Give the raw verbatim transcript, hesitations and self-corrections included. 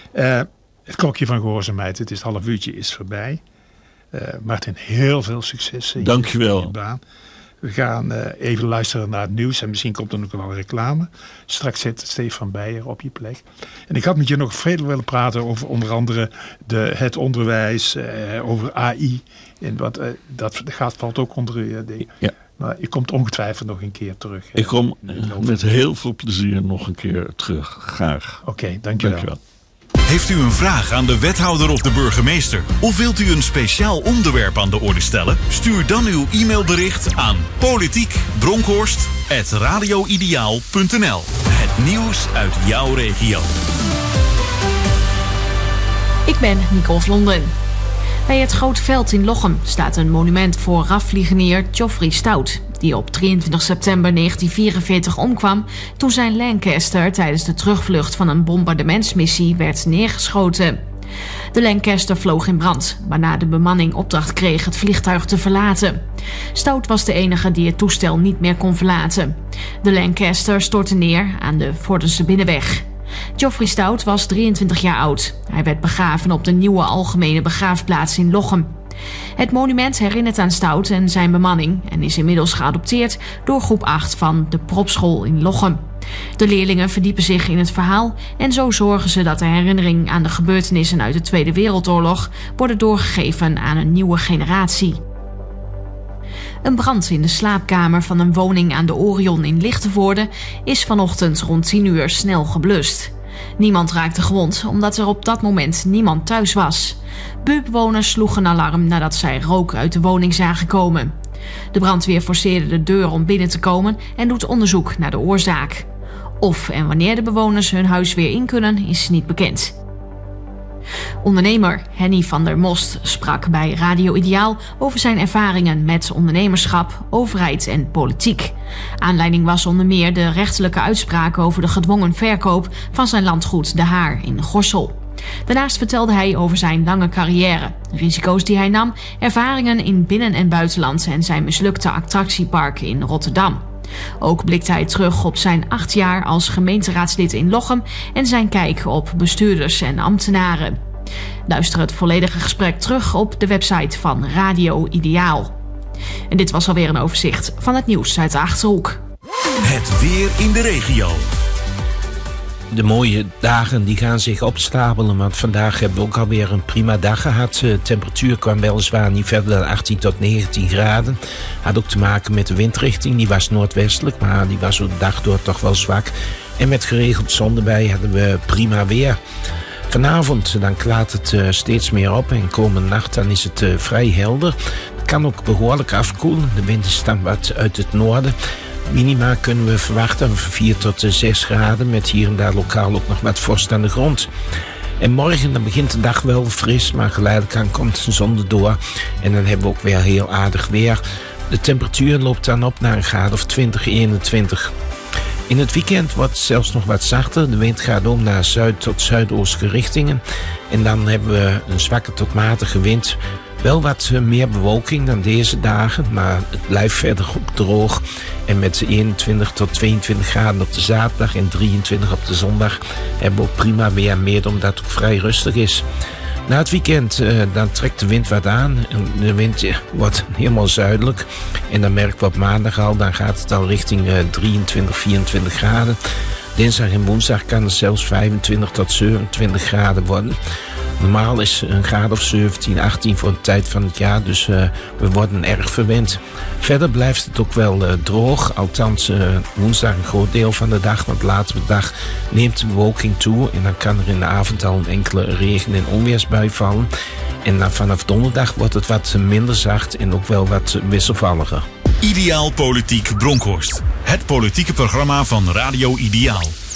Uh, het klokje van gehoorzaamheid, het is het half uurtje, is voorbij. Uh, Martin, heel veel succes in Dank je wel. je baan. We gaan uh, even luisteren naar het nieuws en misschien komt er nog wel reclame. Straks zit Stefan Beijer op je plek. En ik had met je nog veel willen praten over onder andere de, het onderwijs, uh, over A I. En wat, uh, dat gaat, valt ook onder je ding. Ja. Maar je komt ongetwijfeld nog een keer terug. Ik kom met heel veel plezier nog een keer terug. Graag. Oké, okay, dankjewel. dankjewel. Heeft u een vraag aan de wethouder of de burgemeester? Of wilt u een speciaal onderwerp aan de orde stellen? Stuur dan uw e-mailbericht aan politiek bronkhorst apenstaartje radioideaal punt n l. Het nieuws uit jouw regio. Ik ben Nicole Vlonderen. Bij het Grote Veld in Lochem staat een monument voor R A F-vliegenier Geoffrey Stout, die op drieëntwintig september negentien vierenveertig omkwam toen zijn Lancaster tijdens de terugvlucht van een bombardementsmissie werd neergeschoten. De Lancaster vloog in brand, waarna de bemanning opdracht kreeg het vliegtuig te verlaten. Stout was de enige die het toestel niet meer kon verlaten. De Lancaster stortte neer aan de Vordense Binnenweg. Geoffrey Stout was drieëntwintig jaar oud. Hij werd begraven op de nieuwe algemene begraafplaats in Lochem. Het monument herinnert aan Stout en zijn bemanning en is inmiddels geadopteerd door groep acht van de Propschool in Lochem. De leerlingen verdiepen zich in het verhaal en zo zorgen ze dat de herinnering aan de gebeurtenissen uit de Tweede Wereldoorlog worden doorgegeven aan een nieuwe generatie. Een brand in de slaapkamer van een woning aan de Orion in Lichtenvoorde is vanochtend rond tien uur snel geblust. Niemand raakte gewond, omdat er op dat moment niemand thuis was. Buurtbewoners sloegen alarm nadat zij rook uit de woning zagen komen. De brandweer forceerde de deur om binnen te komen en doet onderzoek naar de oorzaak. Of en wanneer de bewoners hun huis weer in kunnen, is niet bekend. Ondernemer Henny van der Most sprak bij Radio Ideaal over zijn ervaringen met ondernemerschap, overheid en politiek. Aanleiding was onder meer de rechterlijke uitspraak over de gedwongen verkoop van zijn landgoed De Haar in Gorssel. Daarnaast vertelde hij over zijn lange carrière, risico's die hij nam, ervaringen in binnen- en buitenland en zijn mislukte attractiepark in Rotterdam. Ook blikt hij terug op zijn acht jaar als gemeenteraadslid in Lochem en zijn kijk op bestuurders en ambtenaren. Luister het volledige gesprek terug op de website van Radio Ideaal. En dit was alweer een overzicht van het nieuws uit de Achterhoek. Het weer in de regio. De mooie dagen die gaan zich opstapelen, want vandaag hebben we ook alweer een prima dag gehad. De temperatuur kwam weliswaar niet verder dan achttien tot negentien graden. Had ook te maken met de windrichting, die was noordwestelijk, maar die was de dag door toch wel zwak. En met geregeld zon erbij hadden we prima weer. Vanavond dan klaart het uh, steeds meer op en komende nacht dan is het uh, vrij helder. Het kan ook behoorlijk afkoelen, de wind is dan wat uit het noorden. Minima kunnen we verwachten van vier tot zes graden met hier en daar lokaal ook nog wat vorst aan de grond. En morgen dan begint de dag wel fris, maar geleidelijk aan komt de zon erdoor. En dan hebben we ook weer heel aardig weer. De temperatuur loopt dan op naar een graad of twintig, eenentwintig. In het weekend wordt het zelfs nog wat zachter. De wind gaat om naar zuid- tot zuidoostelijke richtingen. En dan hebben we een zwakke tot matige wind. Wel wat meer bewolking dan deze dagen, maar het blijft verder ook droog. En met eenentwintig tot tweeëntwintig graden op de zaterdag en drieëntwintig op de zondag hebben we ook prima weer, meer omdat het ook vrij rustig is. Na het weekend uh, dan trekt de wind wat aan. De wind uh, wordt helemaal zuidelijk. En dan merken we op maandag al, dan gaat het al richting uh, drieëntwintig, vierentwintig graden. Dinsdag en woensdag kan het zelfs vijfentwintig tot zevenentwintig graden worden. Normaal is een graad of zeventien, achttien voor een tijd van het jaar, dus uh, we worden erg verwend. Verder blijft het ook wel uh, droog, althans uh, woensdag een groot deel van de dag, want later op de dag neemt de bewolking toe en dan kan er in de avond al een enkele regen- en onweersbui vallen. En dan vanaf donderdag wordt het wat minder zacht en ook wel wat wisselvalliger. Ideaal Politiek Bronkhorst. Het politieke programma van Radio Ideaal.